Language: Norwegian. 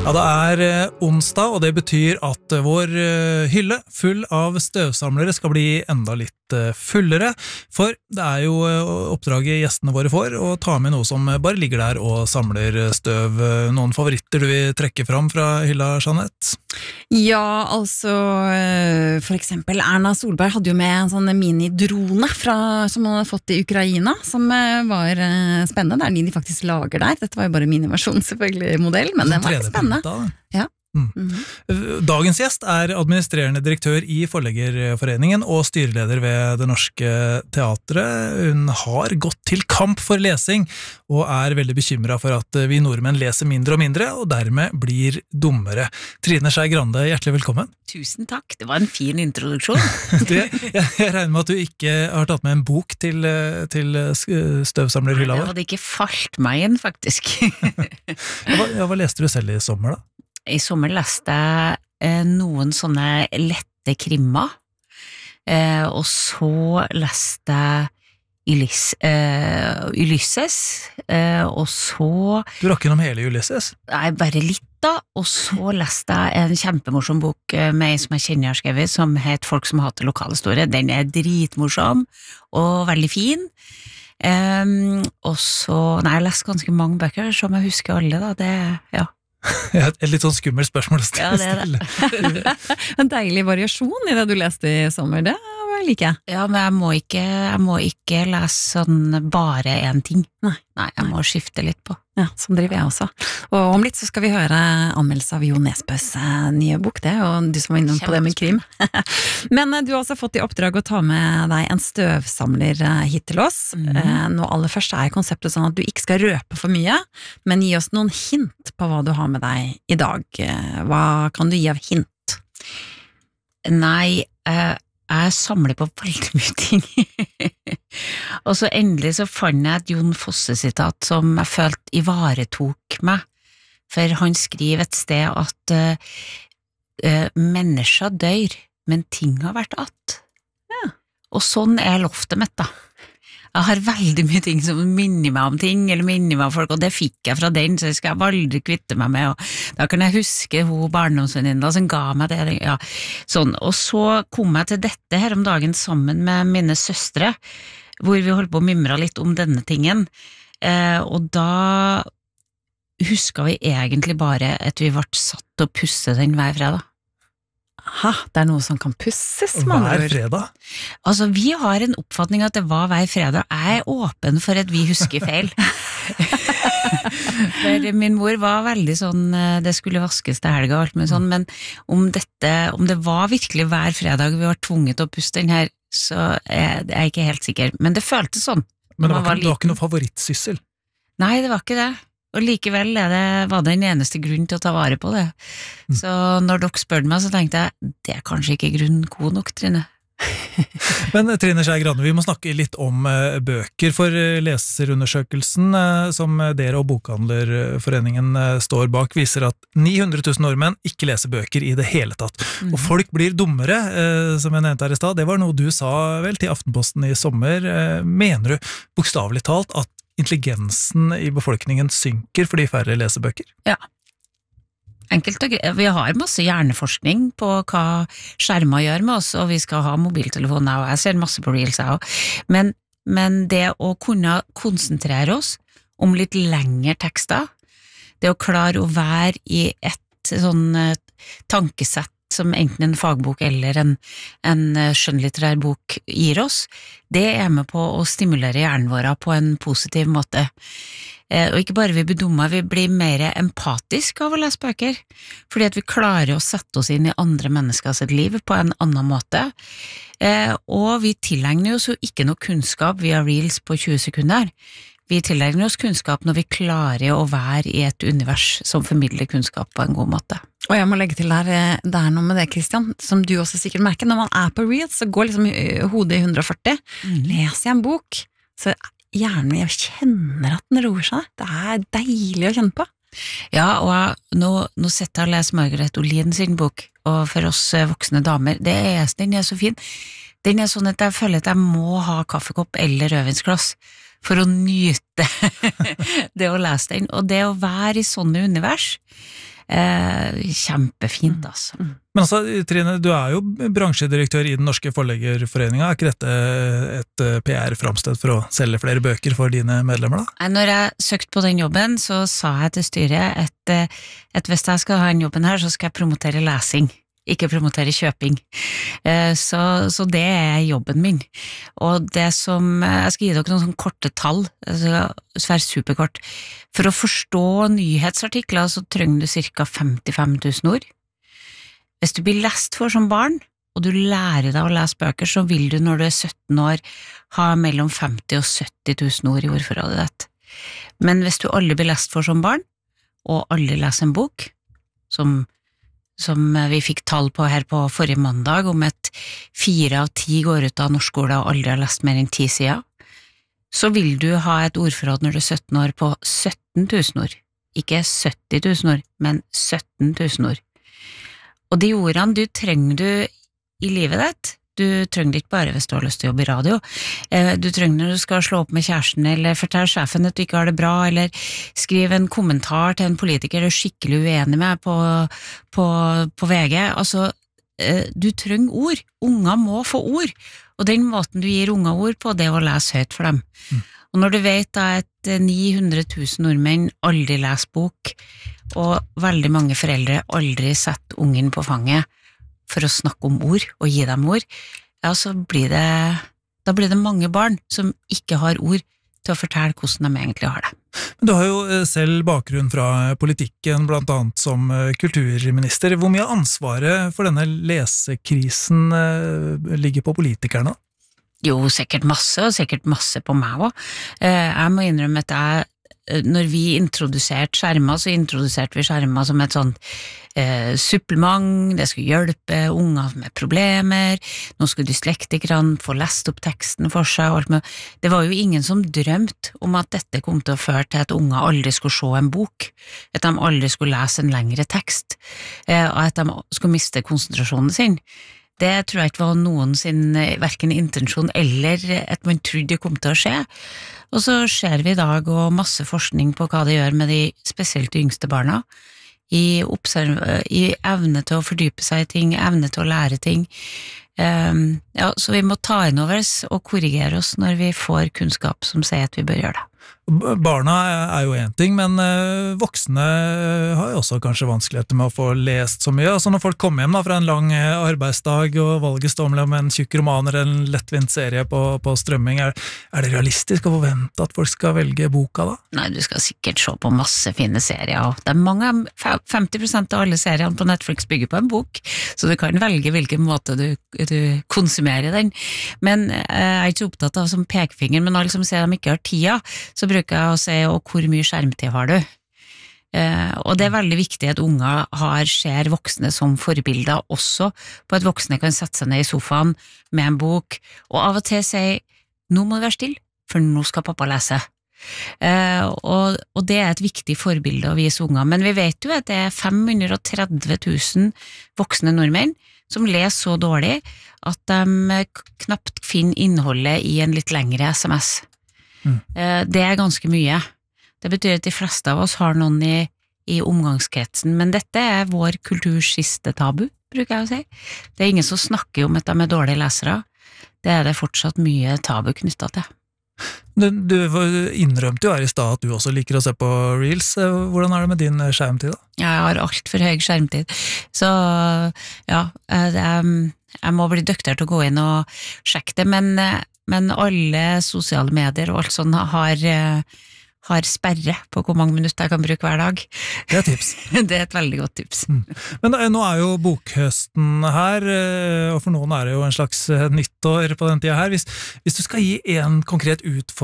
Ja, det onsdag, og det betyr at vår hylle full av støvsamlere skal bli enda litt fullere, for det jo oppdraget gjestene våre får, å ta med noe som bare ligger der og samler støv. Noen favoritter du vil trekke fram fra hylla, Jeanette? Ja, altså, for eksempel Erna Solberg hadde jo med en sånn mini-drone som hun hadde fått i Ukraina, som var spennende. Det de faktisk lager der. Dette var jo bare miniversjon, selvfølgelig, modell, men den var spennende. Ja. Dagens gjest administrerende direktør i Forleggerforeningen og styreleder ved Det Norske Teatret. Hun har gått til kamp for lesing og veldig bekymret for at vi nordmenn leser mindre og mindre og dermed blir dummere. Trine Skei Grande, hjertelig velkommen. Tusen takk, det var en fin introduksjon. Jeg regner med at du ikke har tatt med en bok til støvsamlerhylla vår. Det hadde ikke falt meg inn, faktisk. Hva leste du selv i sommer da? I sommer leste jeg noen sånne lette krimmer, og så leste jeg Ulysses, og så... Du rakk innom hele Ulysses? Nei, bare litt da, og så leste jeg en kjempemorsom bok med en som jeg kjenner har skrevet, som het Folk som hater lokalhistorie. Den dritmorsom og veldig fin. Og så... Nei, jeg leste ganske mange bøker, som jeg husker alle da, ja. Et litt sånn skummelt spørsmål å stille. En deilig variasjon i det du leste i sommer, det liker jeg. Ja, men jeg må ikke lese sånn bare en ting. Nei, jeg må skifte litt på. Ja, sånn driver jeg også. Og om litt så skal vi høre anmeldelse av Jo Nesbøs nye bok, det, og du som var innom på det med krim. Men du har også fått i oppdrag å ta med deg en støvsamler hit til oss. Nå aller først konseptet sånn at du ikke skal røpe for mye, men gi oss noen hint på hva du har med deg i dag. Hva kan du gi av hint? Nei, jeg samler på veldig mye ting. Og så endelig så fant jeg et Jon Fosse-sitat som jeg følte ivaretok meg. For han skriver et sted at mennesker dør, men ting har vært att. Ja. Og sånn loftet mitt da. Jeg har veldig mye ting som minner meg om ting, eller minner meg om folk, og det fikk jeg fra den, så jeg skal aldri kvitte meg med, og da kan jeg huske hun barndomsvenninna som ga meg det, ja, sånn. Og så kom jeg til dette her om dagen sammen med mine søstre, hvor vi holdt på å mimre litt om denne tingen, og da huska vi egentlig bare at vi ble satt til å pusse den hver fredag. Aha, det noe som kan pusses, hver fredag? Altså, vi har en oppfatning at det var hver fredag. Jeg åpen for at vi husker feil. For min mor var veldig sånn, det skulle vaskes til helga og alt med sånn, men om det var virkelig hver fredag vi var tvunget til å pusse den her, så jeg ikke helt sikker. Men det føltes sånn. Men det var ikke noe favorittsyssel? Nei, det var ikke det. Og likevel var det den eneste grunn til å ta vare på det. Så når dere spør meg, så tenkte jeg, det kanskje ikke grunn god nok, Trine. Men Trine Skei Grande, vi må snakke litt om bøker, for leserundersøkelsen som dere og Bokhandlerforeningen står bak viser at 900 000 nordmenn ikke leser bøker i det hele tatt. Og folk blir dummere, som jeg nevnte her i sted. Det var noe du sa vel til Aftenposten i sommer. Mener du bokstavelig talt at intelligensen i befolkningen synker fordi færre leser bøker? Ja. Enkelt og greit. Vi har masse hjerneforskning på hva skjermer gjør med oss, og vi skal ha mobiltelefoner, og jeg ser masse på Reels jeg også. Men det å kunne konsentrere oss om litt lengre tekster, det å klare å være i et sånn tankesett som enten en fagbok eller en skjønnlitterær bok gir oss, det med på å stimulere hjernen vår på en positiv måte. Og ikke bare vi blir dumme, vi blir mer empatisk av å lese bøker, fordi at vi klarer å sette oss inn i andre menneskers liv på en annen måte, og vi tilegner oss jo ikke noe kunnskap via Reels på 20 sekunder. Vi tilegner oss kunnskap når vi klarer å være i et univers som formidler kunnskap på en god måte. Og jeg må legge til der, det noe med det, Kristian, som du også sikkert merker, når man på Reels, så går liksom hodet i 140. Leser jeg en bok, så hjernen jeg kjenner at den roer seg. Det deilig å kjenne på. Ja, og nå sitter jeg og leser Margaret Olin sin bok, og for oss voksne damer, den så fin. Den sånn at jeg føler at jeg må ha kaffekopp eller rødvinsglass for å nyte det å lese den, og det å være i sånne univers, Kjempefint, altså. Men altså, Trine, du jo bransjedirektør i den norske forleggerforeningen. Ikke dette et PR-framsted for å selge flere bøker for dine medlemmer, da? Når jeg søkte på den jobben, så sa jeg til styret at hvis jeg skal ha en jobben her, så skal jeg promotere lesing, ikke promotere kjøping. Så det jobben min. Og det som, jeg skal gi dere noen sånne korte tall, det skal være superkort. For å forstå nyhetsartikler, så trenger du ca. 55 000 ord. Hvis du blir lest for som barn, og du lærer deg å lese bøker, så vil du når du 17 år ha mellom 50 og 70 000 ord i ordforrådet ditt. Men hvis du aldri blir lest for som barn, og aldri leser en bok, som vi fikk tall på her på forrige mandag, om at 4 av 10 går ut av norsk skole og aldri har lest mer enn 10 sider, så vil du ha et ordforråd når du 17 år på 17 000 ord. Ikke 70 000 ord, men 17 000 ord. Og de ordene trenger du i livet ditt. Du trenger det ikke bare hvis du har lyst til å jobbe i radio. Du trenger når du skal slå opp med kjæresten, eller fortelle sjefen at du ikke har det bra, eller skrive en kommentar til en politiker du skikkelig uenig med på VG. Altså, du trenger ord. Unger må få ord. Og den måten du gir unger ord på, det å lese høyt for dem. Og når du vet da at 900 000 nordmenn aldri leser bok, og veldig mange foreldre aldri setter ungen på fanget for å snakke om ord og gi dem ord, ja, så blir det mange barn som ikke har ord til å fortelle hvordan de egentlig har det. Men du har jo selv bakgrunn fra politikken, blant annet som kulturminister. Hvor mye ansvaret for denne lesekrisen ligger på politikerne? Jo, sikkert masse, og sikkert masse på meg også. Jeg må innrømme at når vi introduserte skjermer, så introduserte vi skjermer som et sånt supplement, det skulle hjelpe unger med problemer, nå skulle dyslektikerne få lest opp teksten for seg, og alt med. Det var jo ingen som drømte om at dette kom til å føre til at unger aldri skulle se en bok, at de aldri skulle lese en lengre tekst, og at de skulle miste konsentrasjonen sin. Det tror jeg ikke var noen sin hverken intensjon eller at man trodde det kom til å skje. Og så ser vi i dag og masse forskning på hva det gjør med de spesielt de yngste barna, i evne til å fordype seg i ting, evne til å lære ting. Ja, så vi må ta inn over oss og korrigere oss når vi får kunnskap som sier at vi bør gjøre det. Barna jo en ting, men voksne har jo også kanskje vanskeligheter med å få lest så mye. Altså når folk kommer hjem da, fra en lang arbeidsdag og valget står mellom en tjukk roman eller en lettvint serie på strømming, det realistisk å forvente at folk skal velge boka da? Nei, du skal sikkert se på masse fine serier. Det mange, 50% av alle seriene på Netflix bygger på en bok, så du kan velge hvilken måte du konsumerer den. Men jeg ikke så opptatt av som pekefinger, men alle som sier de ikke har tida, så bruker jeg å si, og hvor mye skjermtid har du? Og det veldig viktig at unger ser voksne som forbilder, også på at voksne kan sette seg ned i sofaen med en bok, og av og til si, nå må du være stille, for nå skal pappa lese. Og det et viktig forbilde å vise unger, men vi vet jo at det 530 000 voksne nordmenn som leser så dårlig at de knapt finner innholdet i en litt lengre SMS. Det ganske mye. Det betyr at de fleste av oss har noen i omgangskretsen, men dette vår kulturs siste tabu, bruker jeg å si. Det ingen som snakker om at de dårlige lesere. Det det fortsatt mye tabu knyttet til. Du innrømte jo her i stad at du også liker å se på Reels. Hvordan det med din skjermtid da? Jeg har alt for høy skjermtid, så ja, jeg må bli dyktigere til å gå inn og sjekke det, men alle sosiale medier og alt sånt har sperre på hvor mange minutter jeg kan bruke hver dag. Det tips. Det et veldig godt tips. Men nå jo bokhøsten her, og for noen det jo en slags nyttår på den tida her. Hvis du skal gi en konkret utfordring